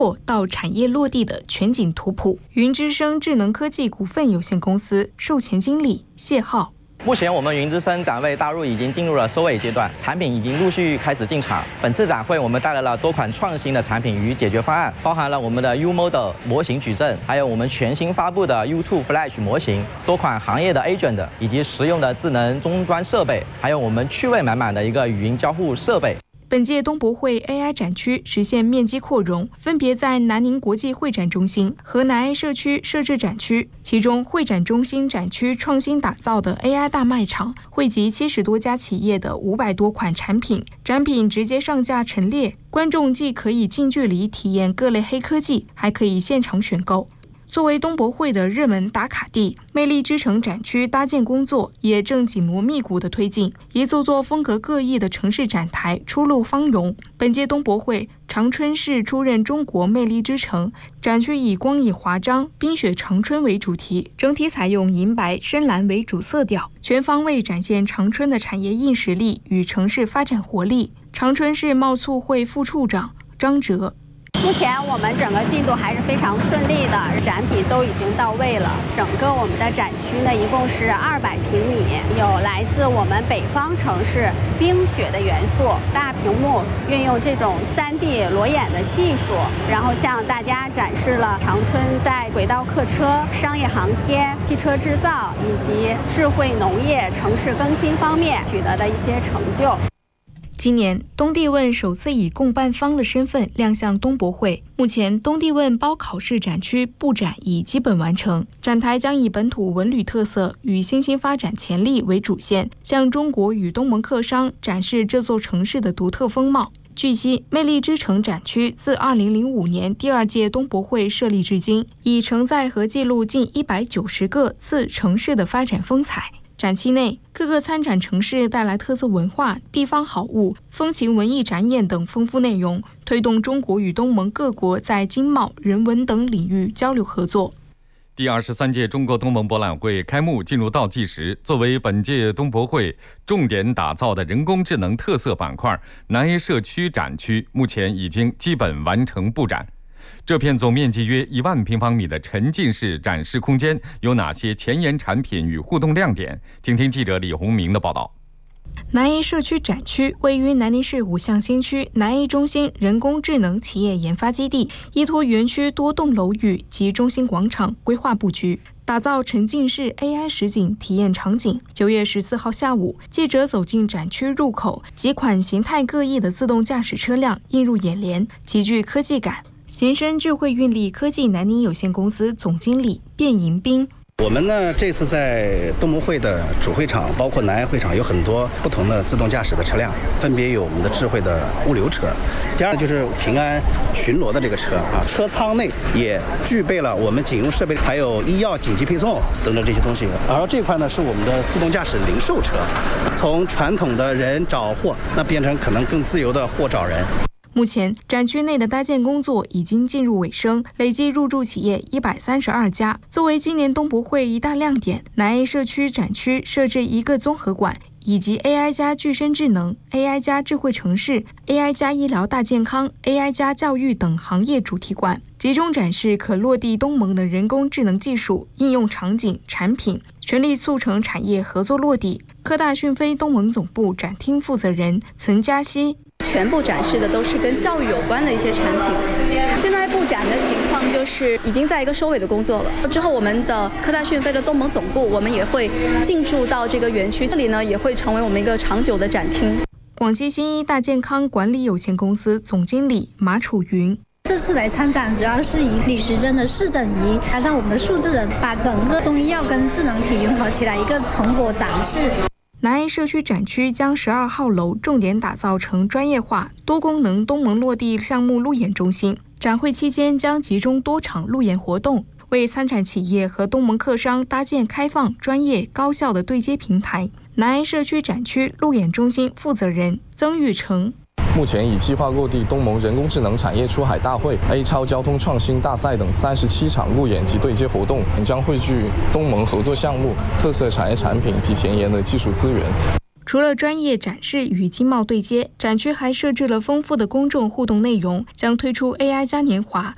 到产业落地的全景图谱。云之声智能科技股份有限公司售前经理谢浩。 目前我们云之声展位大陆已经进入了收尾阶段，产品已经陆续开始进场。本次展会我们带来了多款创新的产品与解决方案，包含了我们的 U-Model 模型矩阵，还有我们全新发布的 U2 Flash 模型，多款行业的 Agent 以及实用的智能终端设备，还有我们趣味满满的一个语音交互设备。 本届东博会 AI 展区实现面积扩容，分别在南宁国际会展中心和南爱社区设置展区。其中，会展中心展区创新打造的 AI 大卖场，汇集70多家企业的500多款产品，展品直接上架陈列，观众既可以近距离体验各类黑科技，还可以现场选购。作为东博会的热门打卡地，魅力之城展区搭建工作也正紧锣密鼓地推进，一座座风格各异的城市展台出露芳容。本届东博会，长春市出任中国魅力之城，展区以光影华章、冰雪长春为主题，整体采用银白、深蓝为主色调，全方位展现长春的产业硬实力与城市发展活力。长春市贸促会副处长张哲。 目前我们整个进度还是非常顺利的，展品都已经到位了。整个我们的展区呢，一共是200平米，有来自我们北方城市冰雪的元素，大屏幕运用这种3D 裸眼的技术，然后向大家展示了长春在轨道客车、商业航天、汽车制造以及智慧农业、城市更新方面取得的一些成就。 今年，东帝汶首次以共办方的身份亮相东博会。目前，东帝汶包考试展区布展已基本完成，展台将以本土文旅特色与新兴发展潜力为主线，向中国与东盟客商展示这座城市的独特风貌。据悉，魅力之城展区自2005年第2届东博会设立至今，已承载和记录近190个次城市的发展风采。展期内，各个参展城市带来特色文化、地方好物、风情文艺展演等丰富内容，推动中国与东盟各国在经贸、人文等领域交流合作。 第23届中国东盟博览会开幕进入倒计时，作为本届东博会重点打造的人工智能特色板块，南 A 社区展区目前已经基本完成布展。这片总面积约1万平方米的沉浸式展示空间有哪些前沿产品与互动亮点？请听记者李洪明的报道。 南 A 社区展区位于南宁市5巷新区南 A 中心人工智能企业研发基地，依托园区多栋楼宇及中心广场规划布局，打造沉浸式 AI 实景体验场景。9月14号下午，记者走进展区入口，几款形态各异的自动驾驶车辆映入眼帘，极具科技感。贤深智慧运力科技南宁有限公司总经理卞迎斌。 我们呢，这次在东博会的主会场，包括南爱会场，有很多不同的自动驾驶的车辆，分别有我们的智慧的物流车，第二就是平安巡逻的这个车啊，车舱内也具备了我们警用设备，还有医药紧急配送等等这些东西。然后这块呢是我们的自动驾驶零售车，从传统的人找货，那变成可能更自由的货找人。 目前，展区内的搭建工作已经进入尾声，累计入驻企业132家。作为今年东博会一大亮点，南 A 社区展区设置一个综合馆，以及 AI 加具身智能、AI 加智慧城市、AI 加医疗大健康、AI 加教育等行业主题馆，集中展示可落地东盟的人工智能技术应用场景、产品，全力促成产业合作落地。科大讯飞东盟总部展厅负责人岑嘉熙。 全部展示的都是跟教育有关的一些产品。现在布展的情况就是已经在一个收尾的工作了。之后我们的科大讯飞的东盟总部，我们也会进驻到这个园区，这里呢也会成为我们一个长久的展厅。 广西新一大健康管理有限公司总经理马楚云。 这次来参展主要是以李时珍的视诊仪，加上我们的数字人，把整个中医药跟智能体融合起来一个成果展示。 南 A 社区展区将12号楼重点打造成专业化、多功能东盟落地项目路演中心。展会期间将集中多场路演活动，为参展企业和东盟客商搭建开放、专业、高效的对接平台。南 A 社区展区路演中心负责人曾玉成。 目前已计划落地东盟人工智能产业出海大会、A 超交通创新大赛等37场路演及对接活动，将汇聚东盟合作项目、特色产业产品及前沿的技术资源。 除了专业展示与经贸对接，展区还设置了丰富的公众互动内容，将推出 AI 嘉年华、